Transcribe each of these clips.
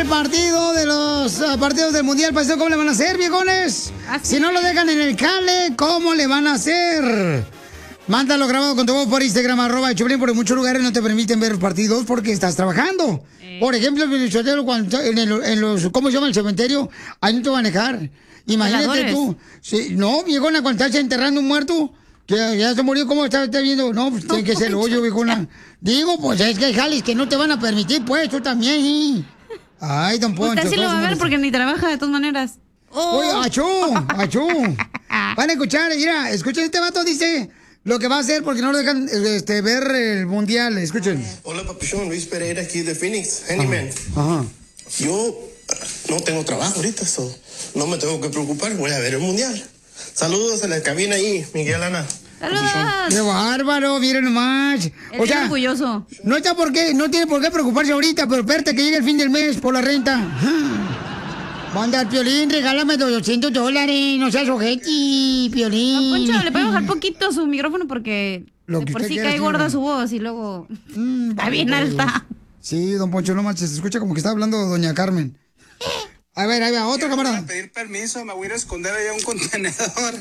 partido de los partidos del Mundial, paisano, ¿cómo le van a hacer, viejones? Si no lo dejan en el cale, ¿cómo le van a hacer? Mándalo grabado con tu voz por Instagram, @Choplin, porque en muchos lugares no te permiten ver los partidos porque estás trabajando. Por ejemplo, en los, ¿cómo se llama el cementerio? Ahí no te van a dejar. Imagínate tú. Sí, no, viejona, cuando estás enterrando un muerto, que ya se murió, ¿cómo estás viendo? No, pues tiene que ser el hoyo, viejona. Digo, pues es que hay jales que no te van a permitir, pues, tú también, ¿sí? Ay, don Poncho. Usted sí lo va a ver porque ni trabaja de todas maneras. Oye, achú. Van a escuchar, mira, escuchen, este vato dice lo que va a hacer porque no lo dejan ver el mundial. Escuchen. Hola, papuchón, Luis Pereira aquí de Phoenix, Handyman. Ajá. Yo no tengo trabajo ahorita, no me tengo que preocupar, voy a ver el mundial. Saludos a la cabina ahí, Miguel Ana. ¡Saludos! ¡Qué bárbaro! Miren nomás. O sea, orgulloso. No tiene por qué preocuparse ahorita, pero espérate que llegue el fin del mes por la renta. Manda al Piolín, regálame $200. No seas ojeti, Piolín. No, Poncho, le puede bajar poquito su micrófono porque por si cae gorda su voz y luego está bien alta. Sí, don Poncho, no manches, se escucha como que está hablando doña Carmen. A ver, ahí va, otro camarada. Voy a pedir permiso, me voy a ir a esconder allá un contenedor.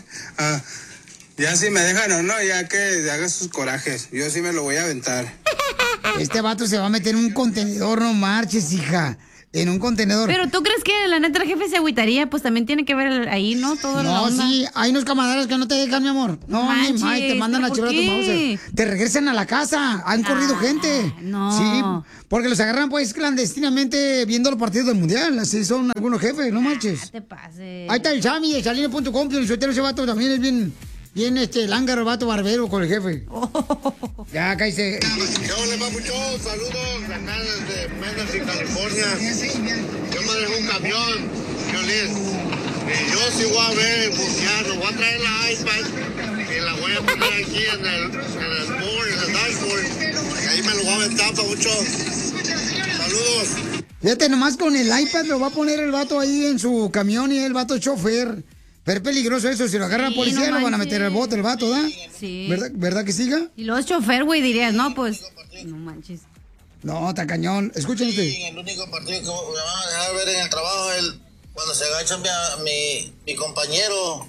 Ya si me dejan o no, ya que haga sus corajes. Yo sí me lo voy a aventar. Este vato se va a meter en un contenedor, no marches, hija. En un contenedor. Pero ¿tú crees que la neta el jefe se agüitaría? Pues también tiene que ver ahí, ¿no? Todo no, sí, hay unos camaradas que no te dejan, mi amor. No, ni más, te mandan a chivar a tu mouse. Te regresan a la casa. Han corrido gente. No. Sí, porque los agarran pues clandestinamente viendo los partidos del mundial. Así son algunos jefes, no marches. No te pases. Ahí está el Sammy de Salina.com, el suéter, ese vato también es bien lángaro, vato barbero con el jefe. Ya, cállese. ¿Qué hola, papuchón? Saludos acá desde Mendoza, California. Yo manejo un camión, Violín. Y yo sí voy a ver el mundial, voy a traer la iPad y la voy a poner aquí en el board, en el dashboard. Y ahí me lo voy a aventar, papuchón. Saludos. Fíjate, nomás con el iPad lo va a poner el vato ahí en su camión y el vato es chofer. Pero es peligroso eso, si lo agarran a policía lo van a meter al bote el vato, ¿da? Sí. ¿Verdad que siga? Y luego es chofer, güey, dirías, no, pues, no manches. No, está cañón. Escuchen Sí, el único partido que me van a dejar ver en el trabajo es cuando se agacha mi compañero.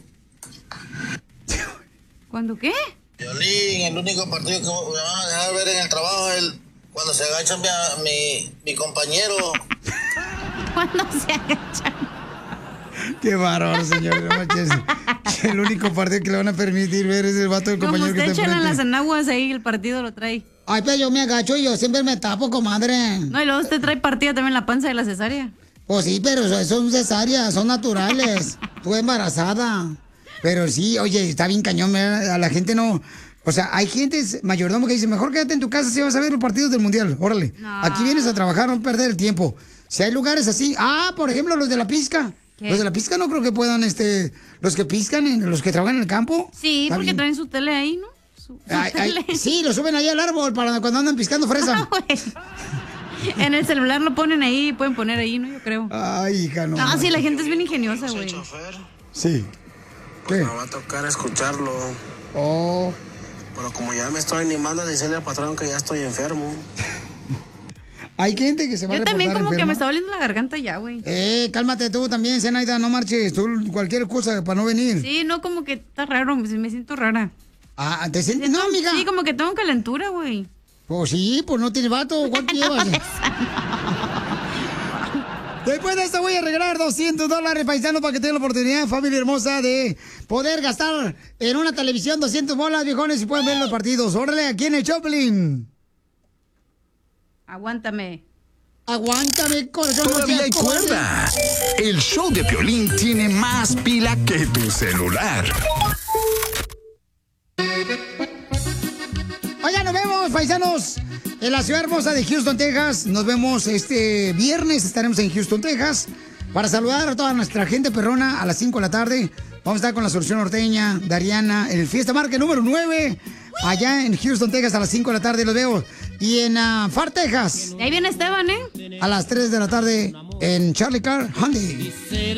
¿Cuándo qué? Violín, el único partido que me van a dejar ver en el trabajo es cuando se agacha mi compañero. ¿Cuándo se agacha? Qué bárbaro, señor. No manches. El único partido que le van a permitir ver es el vato del compañero que está enfrente. Como usted echan las enaguas ahí, el partido lo trae. Ay, pero yo me agacho y yo siempre me tapo, comadre. No, y luego usted trae partida también la panza de la cesárea. Pues sí, pero son cesáreas, son naturales. Tú embarazada. Pero sí, oye, está bien cañón. A la gente no... O sea, hay gente mayordomo que dice, mejor quédate en tu casa si vas a ver los partidos del mundial. Órale. No. Aquí vienes a trabajar, no perder el tiempo. Si hay lugares así... por ejemplo, los de la pizca. ¿Qué? Los de la pizca no creo que puedan, los que piscan, los que trabajan en el campo. Sí, porque bien. Traen su tele ahí, ¿no? Sí, lo suben ahí al árbol para cuando andan piscando fresa. En el celular lo ponen ahí, pueden poner ahí, ¿no? Yo creo. Ay, hija, no. No, sí, la gente es bien ingeniosa, güey. Sí. ¿Qué? Me va a tocar escucharlo. Oh. Pero como ya me estoy animando a decirle al patrón que ya estoy enfermo. Hay gente que se va a reportar también como enferma. Que me está doliendo la garganta ya, güey. Cálmate tú también, Zenaida, no marches. Tú cualquier cosa para no venir. Sí, no, como que está raro, me siento rara. ¿Te sientes? No, amiga. Sí, como que tengo calentura, güey. Pues sí, pues no tienes vato. ¿Cuánto llevas? Después de esto voy a regalar $200, paisano, para que tengan la oportunidad, familia hermosa, de poder gastar en una televisión 200 bolas, viejones, y pueden ver los partidos. Órale, aquí en el Choplin. Aguántame. Aguántame, corazón. Todavía hay cuerda. El show de Piolín tiene más pila que tu celular. Oigan, nos vemos, paisanos, en la ciudad hermosa de Houston, Texas. Nos vemos este viernes, estaremos en Houston, Texas, para saludar a toda nuestra gente perrona a las 5 de la tarde. Vamos a estar con la Solución Norteña, Dariana, en el Fiesta Market número 9, allá en Houston, Texas, a las 5 de la tarde. Los veo. Y en Far, Texas. Ahí viene Esteban, ¿eh? A las 3 de la tarde en Charlie Car Hyundai.